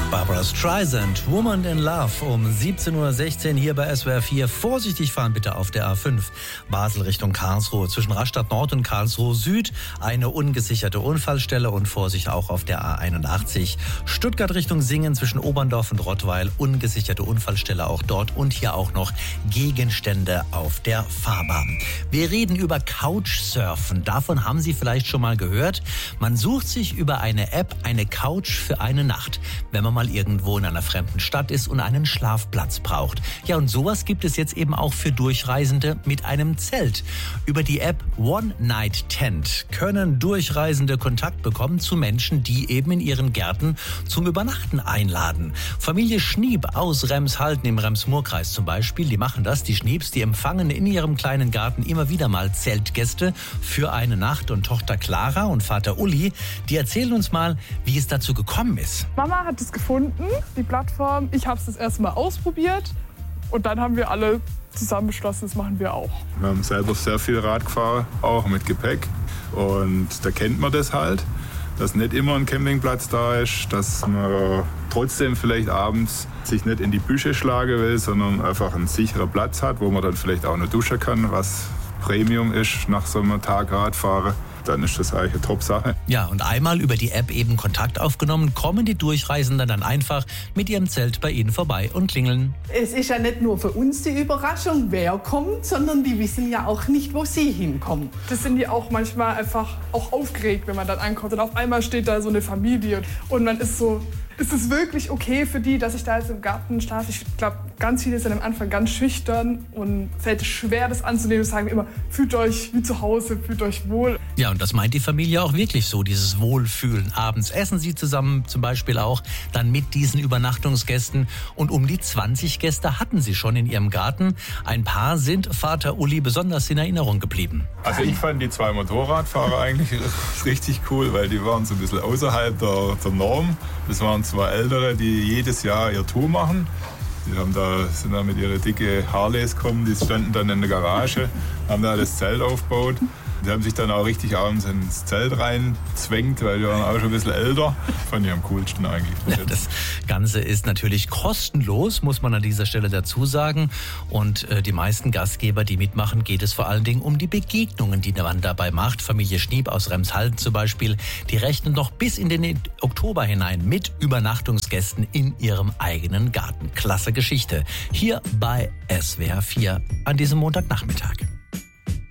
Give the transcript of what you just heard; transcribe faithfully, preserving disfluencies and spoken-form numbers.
Barbra Streisand, Woman in Love, um siebzehn Uhr sechzehn hier bei S W R vier. Vorsichtig fahren bitte auf der A fünf. Basel Richtung Karlsruhe. Zwischen Rastatt Nord und Karlsruhe Süd eine ungesicherte Unfallstelle und Vorsicht auch auf der A einundachtzig. Stuttgart Richtung Singen zwischen Oberndorf und Rottweil. Ungesicherte Unfallstelle auch dort und hier auch noch Gegenstände auf der Fahrbahn. Wir reden über Couchsurfen. Davon haben Sie vielleicht schon mal gehört. Man sucht sich über eine App eine Couch für eine Nacht, wenn man mal irgendwo in einer fremden Stadt ist und einen Schlafplatz braucht. Ja, und sowas gibt es jetzt eben auch für Durchreisende mit einem Zelt. Über die App One Night Tent können Durchreisende Kontakt bekommen zu Menschen, die eben in ihren Gärten zum Übernachten einladen. Familie Schnieb aus Remshalden im Rems-Murr-Kreis zum Beispiel, die machen das. Die Schniebs, die empfangen in ihrem kleinen Garten immer wieder mal Zeltgäste für eine Nacht. Und Tochter Clara und Vater Uli, die erzählen uns mal, wie es dazu gekommen ist. Mama hat es gefunden, die Plattform. Ich habe es das erste Mal ausprobiert und dann haben wir alle zusammen beschlossen, das machen wir auch. Wir haben selber sehr viel Rad gefahren, auch mit Gepäck. Und da kennt man das halt, dass nicht immer ein Campingplatz da ist, dass man trotzdem vielleicht abends sich nicht in die Büsche schlagen will, sondern einfach einen sicheren Platz hat, wo man dann vielleicht auch noch duschen kann, was Premium ist nach so einem Tag Radfahren. Dann ist das eigentlich eine Top-Sache. Ja, und einmal über die App eben Kontakt aufgenommen, kommen die Durchreisenden dann einfach mit ihrem Zelt bei Ihnen vorbei und klingeln. Es ist ja nicht nur für uns die Überraschung, wer kommt, sondern die wissen ja auch nicht, wo sie hinkommen. Das sind die auch manchmal einfach auch aufgeregt, wenn man dann ankommt. Und auf einmal steht da so eine Familie und man ist so, ist es wirklich okay für die, dass ich da jetzt im Garten schlafe? Ich glaube, ganz viele sind am Anfang ganz schüchtern und fällt es schwer, das anzunehmen. Das sagen wir immer, fühlt euch wie zu Hause, fühlt euch wohl. Ja, und das meint die Familie auch wirklich so, dieses Wohlfühlen. Abends essen sie zusammen zum Beispiel auch dann mit diesen Übernachtungsgästen. Und um die zwanzig Gäste hatten sie schon in ihrem Garten. Ein paar sind Vater Uli besonders in Erinnerung geblieben. Also ich fand die zwei Motorradfahrer eigentlich richtig cool, weil die waren so ein bisschen außerhalb der, der Norm. Das waren zwei Ältere, die jedes Jahr ihr Tour machen. Die haben da, sind da mit ihren dicke Harleys gekommen, die standen dann in der Garage, haben da das Zelt aufgebaut. Die haben sich dann auch richtig abends ins Zelt reinzwängt, weil die waren auch schon ein bisschen älter. Fand ich am coolsten eigentlich. Ja, das Ganze ist natürlich kostenlos, muss man an dieser Stelle dazu sagen. Und äh, die meisten Gastgeber, die mitmachen, geht es vor allen Dingen um die Begegnungen, die man dabei macht. Familie Schnieb aus Remshalden zum Beispiel, die rechnen noch bis in den Oktober hinein mit Übernachtungsgästen in ihrem eigenen Garten. Klasse Geschichte. Hier bei S W R vier an diesem Montagnachmittag.